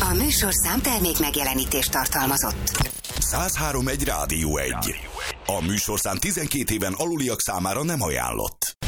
A műsorszám termék megjelenítést tartalmazott. 103.1 Rádió 1. A műsorszám 12 éven aluliak számára nem ajánlott.